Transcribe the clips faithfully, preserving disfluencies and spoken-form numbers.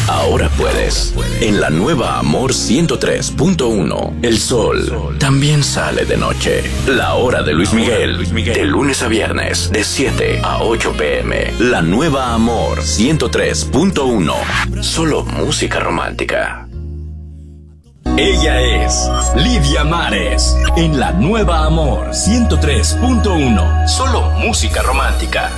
ahora puedes. En la nueva Amor ciento tres punto uno, el sol también sale de noche. La hora de Luis Miguel, de lunes a viernes, de siete a ocho pm. La nueva Amor ciento tres punto uno, solo música romántica. Ella es Lidia Mares, en la nueva Amor ciento tres punto uno, solo música romántica.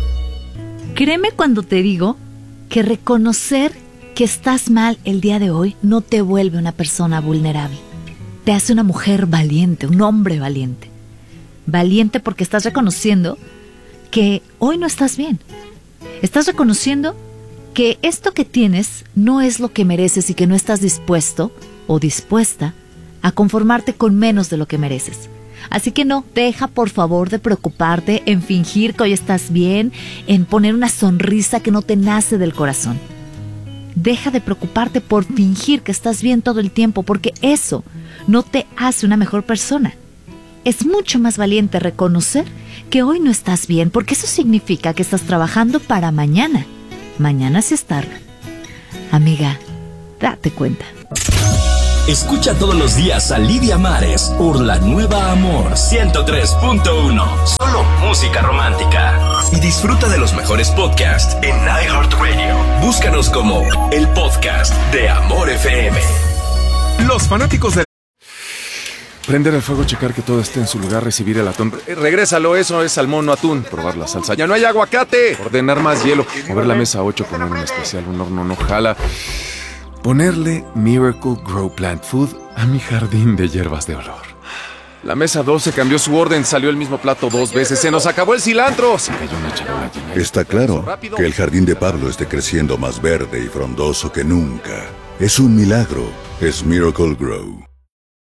Créeme cuando te digo que reconocer que estás mal el día de hoy no te vuelve una persona vulnerable. Te hace una mujer valiente, un hombre valiente. Valiente porque estás reconociendo que hoy no estás bien. Estás reconociendo que esto que tienes no es lo que mereces y que no estás dispuesto o dispuesta a conformarte con menos de lo que mereces. Así que no, deja por favor de preocuparte en fingir que hoy estás bien, en poner una sonrisa que no te nace del corazón. Deja de preocuparte por fingir que estás bien todo el tiempo, porque eso no te hace una mejor persona. Es mucho más valiente reconocer que hoy no estás bien, porque eso significa que estás trabajando para mañana. Mañana sí estarlo. Amiga, date cuenta. Escucha todos los días a Lidia Mares por la nueva Amor ciento tres punto uno. Solo música romántica. Y disfruta de los mejores podcasts en iHeartRadio. Búscanos como el podcast de Amor F M. Los fanáticos de... Prender el fuego, checar que todo esté en su lugar, recibir el atún. Eh, regrésalo, eso es salmón, no atún. Probar la salsa. ¡Ya no hay aguacate! Ordenar más hielo. Mover la mesa a ocho, poner un especial, un horno no jala. Ponerle Miracle Grow Plant Food a mi jardín de hierbas de olor. La mesa doce cambió su orden, salió el mismo plato dos veces. ¡Se nos acabó el cilantro! Se cayó una charola llena. Está claro que el jardín de Pablo esté creciendo más verde y frondoso que nunca. Es un milagro. Es Miracle Grow.